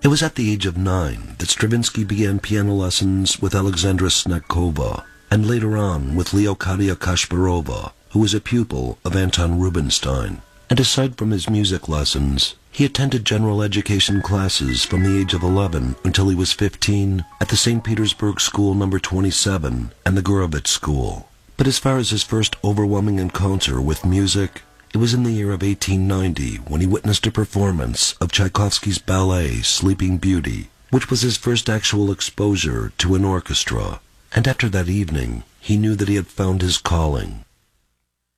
It was at the age of 9 that Stravinsky began piano lessons with Alexandra Snedkova, and later on with Leocadia Kashparova, who was a pupil of Anton Rubinstein. And aside from his music lessons, he attended general education classes from the age of 11 until he was 15 at the St. Petersburg School No. 27 and the Gurevich School. But as far as his first overwhelming encounter with music, it was in the year of 1890 when he witnessed a performance of Tchaikovsky's ballet Sleeping Beauty, which was his first actual exposure to an orchestra. And after that evening, he knew that he had found his calling.